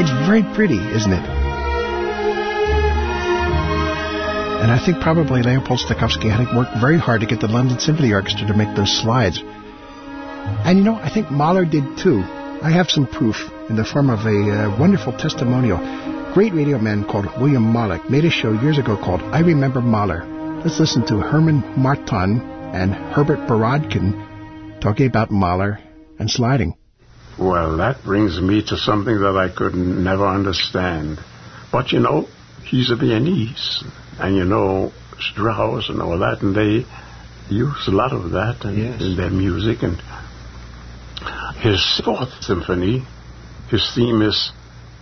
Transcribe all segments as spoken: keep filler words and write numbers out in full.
It's very pretty, isn't it? And I think probably Leopold Stokowski had to work very hard to get the London Symphony Orchestra to make those slides. And you know, I think Mahler did too. I have some proof in the form of a uh, wonderful testimonial. Great radio man called William Malik made a show years ago called I Remember Mahler. Let's listen to Herman Marton and Herbert Borodkin talking about Mahler and sliding. Well, that brings me to something that I could never understand. But, you know, he's a Viennese, and, you know, Strauss and all that, and they use a lot of that in, yes. in their music. And his fourth symphony, his theme is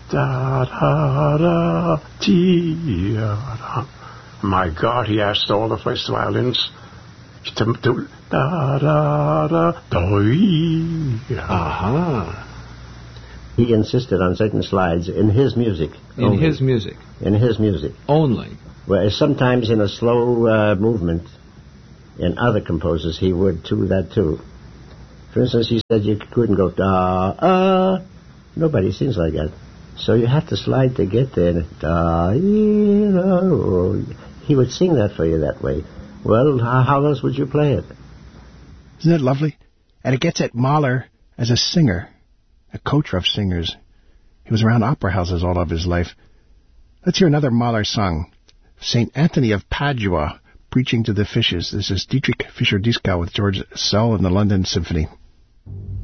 da-da-da-ti-da-da. My God, he asked all the first violins to do da-da-da-da-da. Aha. He insisted on certain slides in his music. In only. his music. In his music. Only. Whereas sometimes in a slow uh, movement, in other composers, he would do that too. For instance, he said you couldn't go da, ah. Nobody sings like that. So you have to slide to get there. Da, you know. He would sing that for you that way. Well, how else would you play it? Isn't it lovely? And it gets at Mahler as a singer, a coach of singers. He was around opera houses all of his life. Let's hear another Mahler song. Saint Anthony of Padua, Preaching to the Fishes. This is Dietrich Fischer-Dieskau with George Szell and the London Symphony.